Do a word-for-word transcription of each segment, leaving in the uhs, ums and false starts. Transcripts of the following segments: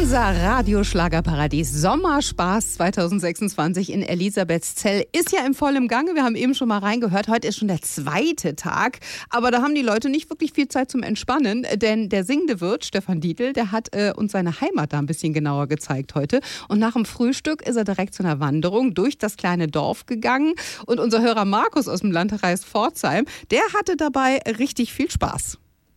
Unser Radioschlagerparadies Sommerspaß zwanzig sechsundzwanzig in Elisabethzell ist ja im vollen Gange. Wir haben eben schon mal reingehört. Heute ist schon der zweite Tag. Aber da haben die Leute nicht wirklich viel Zeit zum Entspannen. Denn der singende Wirt, Stefan Dietl, der hat äh, uns seine Heimat da ein bisschen genauer gezeigt heute. Und nach dem Frühstück ist er direkt zu einer Wanderung durch das kleine Dorf gegangen. Und unser Hörer Markus aus dem Landkreis Pforzheim, der hatte dabei richtig viel Spaß.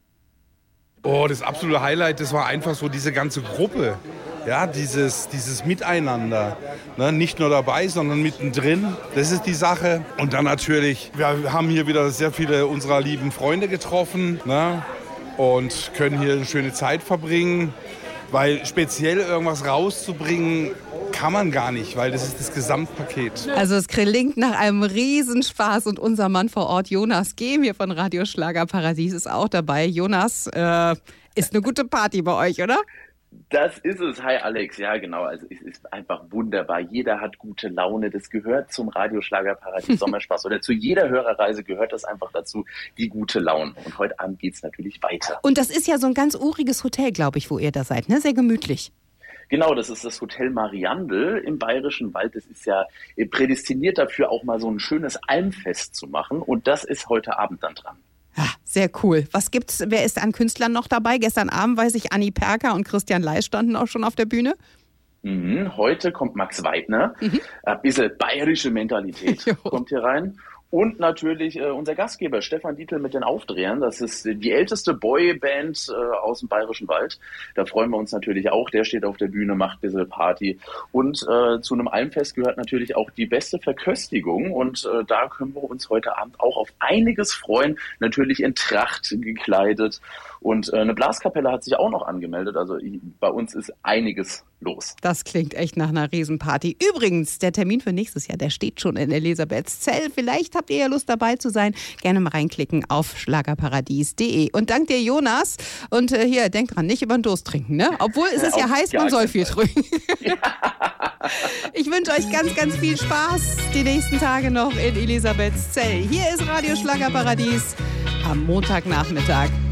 Oh, das absolute Highlight, das war einfach so diese ganze Gruppe. Ja, dieses, dieses Miteinander. Ne, nicht nur dabei, sondern mittendrin. Das ist die Sache. Und dann natürlich, wir haben hier wieder sehr viele unserer lieben Freunde getroffen, ne, und können hier eine schöne Zeit verbringen. Weil speziell irgendwas rauszubringen, kann man gar nicht, weil das ist das Gesamtpaket. Also es klingt nach einem Riesenspaß und unser Mann vor Ort, Jonas Gehm hier von Radioschlagerparadies, ist auch dabei. Jonas, äh, ist eine gute Party bei euch, oder? Das ist es. Hi Alex. Ja, genau. Also es ist einfach wunderbar. Jeder hat gute Laune. Das gehört zum Radioschlagerparadies Sommerspaß. Oder zu jeder Hörerreise gehört das einfach dazu, die gute Laune. Und heute Abend geht's natürlich weiter. Und das ist ja so ein ganz uriges Hotel, glaube ich, wo ihr da seid, ne? Sehr gemütlich. Genau, das ist das Hotel Mariandel im Bayerischen Wald. Das ist ja prädestiniert dafür, auch mal so ein schönes Almfest zu machen. Und das ist heute Abend dann dran. Ah, sehr cool. Was gibt's? Wer ist an Künstlern noch dabei? Gestern Abend, weiß ich, Anni Perker und Christian Leis standen auch schon auf der Bühne. Mhm, heute kommt Max Weidner. Mhm. Ein bisschen bayerische Mentalität kommt hier rein. Und natürlich äh, unser Gastgeber Stefan Dietl mit den Aufdrehern. Das ist die älteste Boyband äh, aus dem Bayerischen Wald. Da freuen wir uns natürlich auch. Der steht auf der Bühne, macht ein bisschen Party. Und äh, zu einem Almfest gehört natürlich auch die beste Verköstigung. Und äh, da können wir uns heute Abend auch auf einiges freuen. Natürlich in Tracht gekleidet. Und äh, eine Blaskapelle hat sich auch noch angemeldet. Also bei uns ist einiges los. Das klingt echt nach einer Riesenparty. Übrigens, der Termin für nächstes Jahr, der steht schon in Elisabethzell. Vielleicht habt ihr ja Lust dabei zu sein. Gerne mal reinklicken auf schlagerparadies punkt de. Und dank dir, Jonas. Und äh, hier, denk dran, nicht über den Durst trinken, ne? Obwohl es ist ja heiß, man soll viel trinken. Ich wünsche euch ganz, ganz viel Spaß die nächsten Tage noch in Elisabethzell. Hier ist Radio Schlagerparadies am Montagnachmittag.